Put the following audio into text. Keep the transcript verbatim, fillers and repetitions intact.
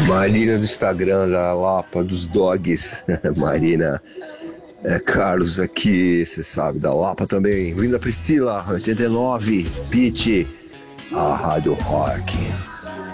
Marina do Instagram da Lapa dos Dogs. Marina, é, Carlos aqui, você sabe, da Lapa também. Vindo a Priscila, oitenta e nove, Pete, a Rádio Rock.